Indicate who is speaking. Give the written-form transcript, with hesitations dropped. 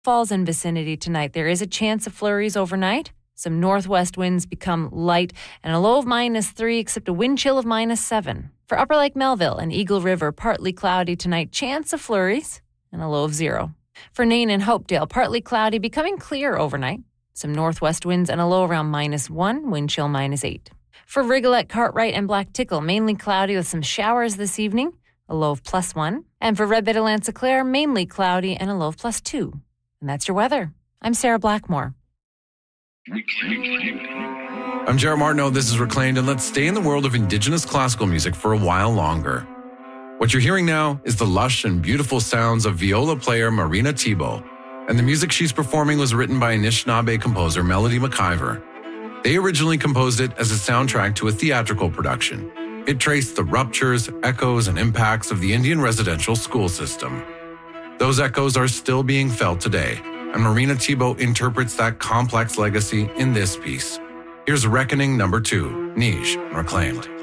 Speaker 1: Falls and vicinity tonight. There is a chance of flurries overnight. Some northwest winds become light and a low of -3, except a wind chill of -7. For Upper Lake Melville and Eagle River, partly cloudy tonight, chance of flurries and a low of 0. For Nain and Hopedale, partly cloudy, becoming clear overnight. Some northwest winds and a low around -1, wind chill -8. For Rigolette, Cartwright, and Black Tickle, mainly cloudy with some showers this evening, a low of +1. And for Red Bit of Lanza-Clare, mainly cloudy and a low of +2. And that's your weather. I'm Sarah Blackmore.
Speaker 2: I'm Jared Martineau, this is Reclaimed, and let's stay in the world of Indigenous classical music for a while longer. What you're hearing now is the lush and beautiful sounds of viola player Marina Thibault, and the music she's performing was written by Anishinaabe composer Melody McIver. They originally composed it as a soundtrack to a theatrical production. It traced the ruptures, echoes, and impacts of the Indian residential school system. Those echoes are still being felt today, and Marina Thibault interprets that complex legacy in this piece. Here's Reckoning number 2, Niche, Reclaimed.